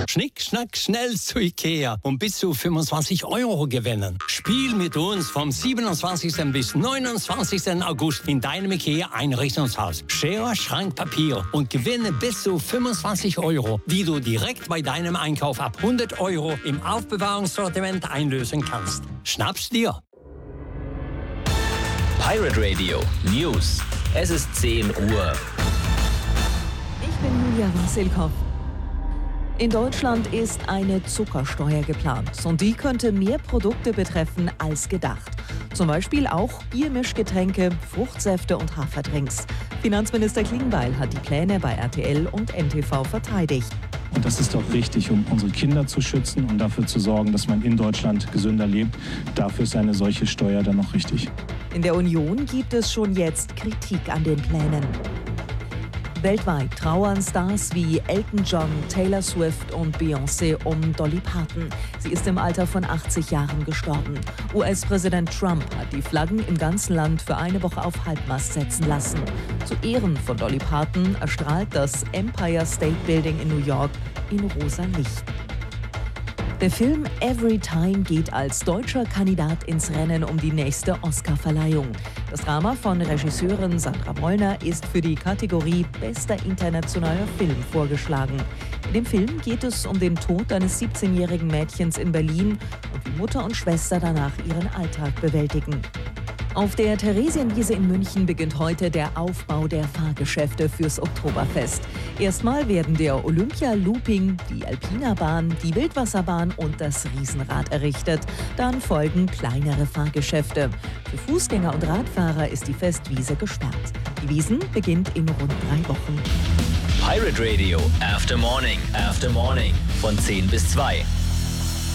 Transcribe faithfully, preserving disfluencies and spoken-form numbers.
Schnick, schnack, schnell zu Ikea und bis zu fünfundzwanzig Euro gewinnen. Spiel mit uns vom siebenundzwanzigsten bis neunundzwanzigsten August in deinem Ikea-Einrichtungshaus. Schere, Schrank, Papier und gewinne bis zu fünfundzwanzig Euro, die du direkt bei deinem Einkauf ab hundert Euro im Aufbewahrungssortiment einlösen kannst. Schnapp's dir! Pirate Radio News. Es ist zehn Uhr. Ich bin Julia Wassilkow. In Deutschland ist eine Zuckersteuer geplant und die könnte mehr Produkte betreffen als gedacht. Zum Beispiel auch Biermischgetränke, Fruchtsäfte und Haferdrinks. Finanzminister Klingbeil hat die Pläne bei R T L und N T V verteidigt. Und das ist doch richtig, um unsere Kinder zu schützen und dafür zu sorgen, dass man in Deutschland gesünder lebt. Dafür ist eine solche Steuer dann noch richtig. In der Union gibt es schon jetzt Kritik an den Plänen. Weltweit trauern Stars wie Elton John, Taylor Swift und Beyoncé um Dolly Parton. Sie ist im Alter von achtzig Jahren gestorben. U S-Präsident Trump hat die Flaggen im ganzen Land für eine Woche auf Halbmast setzen lassen. Zu Ehren von Dolly Parton erstrahlt das Empire State Building in New York in rosa Licht. Der Film Every Time geht als deutscher Kandidat ins Rennen um die nächste Oscar-Verleihung. Das Drama von Regisseurin Sandra Mollner ist für die Kategorie Bester internationaler Film vorgeschlagen. In dem Film geht es um den Tod eines siebzehnjährigen Mädchens in Berlin und wie Mutter und Schwester danach ihren Alltag bewältigen. Auf der Theresienwiese in München beginnt heute der Aufbau der Fahrgeschäfte fürs Oktoberfest. Erstmal werden der Olympia-Looping, die Alpina-Bahn, die Wildwasserbahn und das Riesenrad errichtet. Dann folgen kleinere Fahrgeschäfte. Für Fußgänger und Radfahrer ist die Festwiese gesperrt. Die Wiesn beginnt in rund drei Wochen. Pirate Radio After Morning. After Morning von zehn bis zwei.